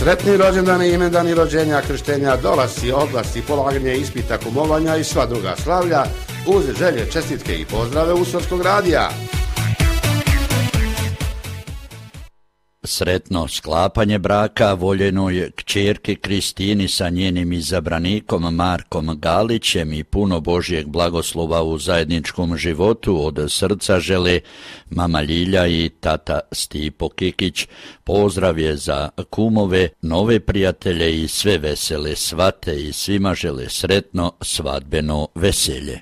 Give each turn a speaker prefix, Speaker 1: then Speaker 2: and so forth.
Speaker 1: Sretni rođendani, imendani, rođenja, krštenja, dolasci, odlasci, polaganje ispita, kumovanja i sva druga slavlja uz želje, čestitke i pozdrave Usorskog radija.
Speaker 2: Sretno sklapanje braka voljenoj kćerke Kristini sa njenim izabranikom Markom Galićem i puno Božjeg blagoslova u zajedničkom životu od srca žele mama Ljilja i tata Stipo Kikić. Pozdrav je za kumove, nove prijatelje i sve vesele svate i svima žele sretno svadbeno veselje.